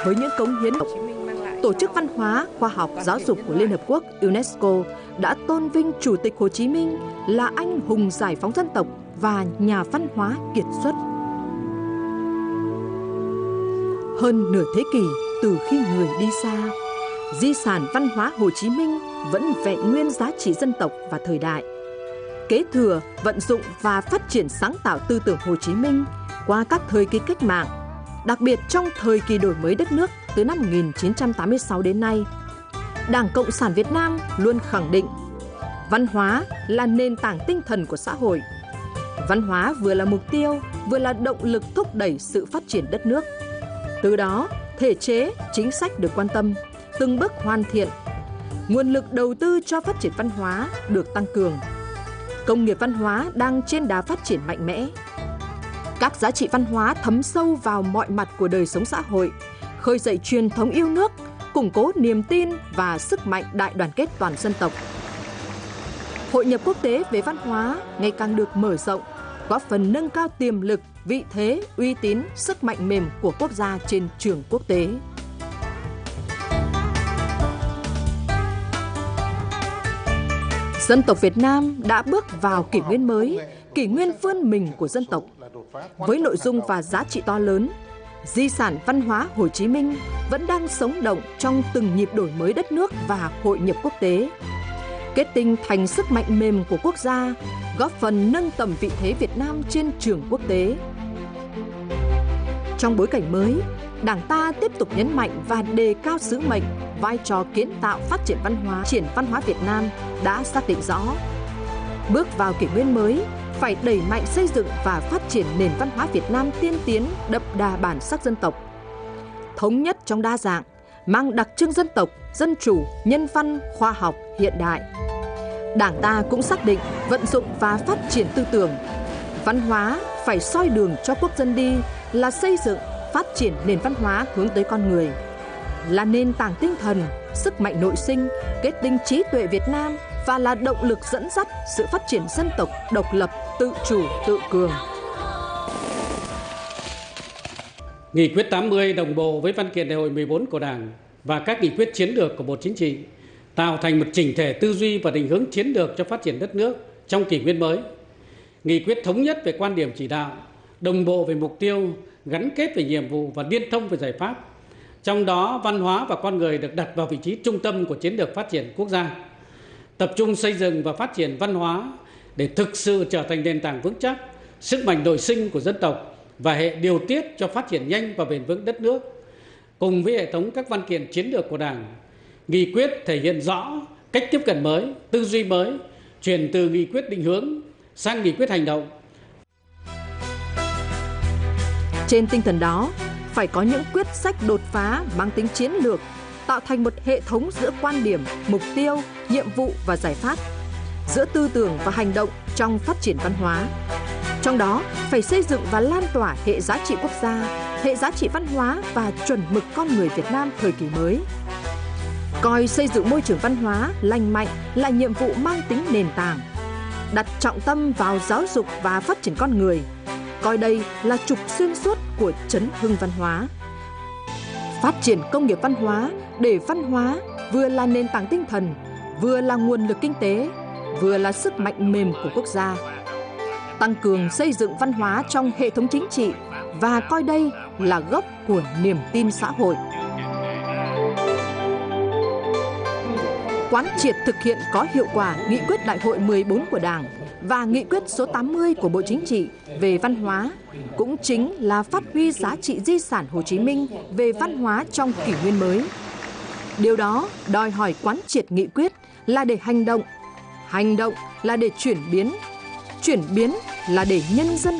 với những cống hiến. Tổ chức Văn hóa, Khoa học, Giáo dục của Liên Hợp Quốc UNESCO đã tôn vinh Chủ tịch Hồ Chí Minh là anh hùng giải phóng dân tộc và nhà văn hóa kiệt xuất. Hơn nửa thế kỷ từ khi người đi xa, di sản văn hóa Hồ Chí Minh vẫn vẹn nguyên giá trị dân tộc và thời đại. Kế thừa, vận dụng và phát triển sáng tạo tư tưởng Hồ Chí Minh qua các thời kỳ cách mạng, đặc biệt trong thời kỳ đổi mới đất nước từ năm 1986 đến nay, Đảng Cộng sản Việt Nam luôn khẳng định văn hóa là nền tảng tinh thần của xã hội. Văn hóa vừa là mục tiêu, vừa là động lực thúc đẩy sự phát triển đất nước. Từ đó, thể chế, chính sách được quan tâm, từng bước hoàn thiện. Nguồn lực đầu tư cho phát triển văn hóa được tăng cường. Công nghiệp văn hóa đang trên đà phát triển mạnh mẽ. Các giá trị văn hóa thấm sâu vào mọi mặt của đời sống xã hội, khơi dậy truyền thống yêu nước, củng cố niềm tin và sức mạnh đại đoàn kết toàn dân tộc. Hội nhập quốc tế về văn hóa ngày càng được mở rộng, góp phần nâng cao tiềm lực, vị thế, uy tín, sức mạnh mềm của quốc gia trên trường quốc tế. Dân tộc Việt Nam đã bước vào kỷ nguyên mới, kỷ nguyên vươn mình của dân tộc. Với nội dung và giá trị to lớn, di sản văn hóa Hồ Chí Minh vẫn đang sống động trong từng nhịp đổi mới đất nước và hội nhập quốc tế. Kết tinh thành sức mạnh mềm của quốc gia, góp phần nâng tầm vị thế Việt Nam trên trường quốc tế. Trong bối cảnh mới, Đảng ta tiếp tục nhấn mạnh và đề cao sứ mệnh, vai trò kiến tạo phát triển văn hóa Việt Nam đã xác định rõ. Bước vào kỷ nguyên mới, phải đẩy mạnh xây dựng và phát triển nền văn hóa Việt Nam tiên tiến, đậm đà bản sắc dân tộc. Thống nhất trong đa dạng, mang đặc trưng dân tộc, dân chủ, nhân văn, khoa học, hiện đại. Đảng ta cũng xác định vận dụng và phát triển tư tưởng. Văn hóa phải soi đường cho quốc dân đi là xây dựng, phát triển nền văn hóa hướng tới con người. Là nền tảng tinh thần, sức mạnh nội sinh, kết tinh trí tuệ Việt Nam và là động lực dẫn dắt sự phát triển dân tộc độc lập, tự chủ, tự cường. Nghị quyết 80 đồng bộ với văn kiện Đại hội 14 của Đảng và các nghị quyết chiến lược của Bộ Chính trị tạo thành một chỉnh thể tư duy và định hướng chiến lược cho phát triển đất nước trong kỷ nguyên mới. Nghị quyết thống nhất về quan điểm chỉ đạo, đồng bộ về mục tiêu, gắn kết về nhiệm vụ và liên thông về giải pháp. Trong đó, văn hóa và con người được đặt vào vị trí trung tâm của chiến lược phát triển quốc gia. Tập trung xây dựng và phát triển văn hóa để thực sự trở thành nền tảng vững chắc, sức mạnh nội sinh của dân tộc và hệ điều tiết cho phát triển nhanh và bền vững đất nước. Cùng với hệ thống các văn kiện chiến lược của Đảng, nghị quyết thể hiện rõ cách tiếp cận mới, tư duy mới, chuyển từ nghị quyết định hướng sang nghị quyết hành động. Trên tinh thần đó, phải có những quyết sách đột phá mang tính chiến lược, tạo thành một hệ thống giữa quan điểm, mục tiêu, nhiệm vụ và giải pháp, giữa tư tưởng và hành động trong phát triển văn hóa. Trong đó, phải xây dựng và lan tỏa hệ giá trị quốc gia, hệ giá trị văn hóa và chuẩn mực con người Việt Nam thời kỳ mới. Coi xây dựng môi trường văn hóa lành mạnh là nhiệm vụ mang tính nền tảng, đặt trọng tâm vào giáo dục và phát triển con người, coi đây là trục xuyên suốt của chấn hưng văn hóa. Phát triển công nghiệp văn hóa để văn hóa vừa là nền tảng tinh thần, vừa là nguồn lực kinh tế, vừa là sức mạnh mềm của quốc gia. Tăng cường xây dựng văn hóa trong hệ thống chính trị và coi đây là gốc của niềm tin xã hội. Quán triệt thực hiện có hiệu quả nghị quyết Đại hội 14 của Đảng và nghị quyết số 80 của Bộ Chính trị về văn hóa cũng chính là phát huy giá trị di sản Hồ Chí Minh về văn hóa trong kỷ nguyên mới. Điều đó đòi hỏi quán triệt nghị quyết là để hành động là để chuyển biến là để nhân dân